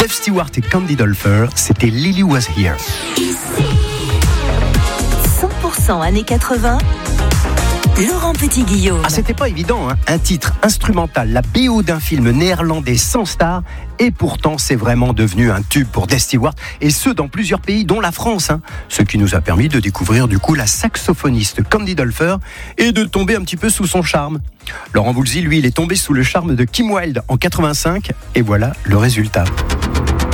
Dave Stewart et Candy Dulfer, c'était Lily Was Here. 100% années 80. Laurent Petit-Guillaume. Ah, c'était pas évident, hein. Un titre instrumental, la BO d'un film néerlandais sans star, et pourtant c'est vraiment devenu un tube pour Dave Stewart, et ce dans plusieurs pays, dont la France, hein. Ce qui nous a permis de découvrir du coup la saxophoniste Candy Dulfer et de tomber un petit peu sous son charme. Laurent Voulzy, lui, il est tombé sous le charme de Kim Wilde en 85, et voilà le résultat.